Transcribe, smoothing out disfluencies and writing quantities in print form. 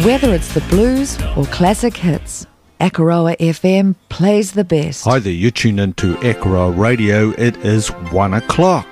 Whether it's the blues or classic hits, Akaroa FM plays the best. Hi there, you tune into Akaroa Radio. It is 1 o'clock.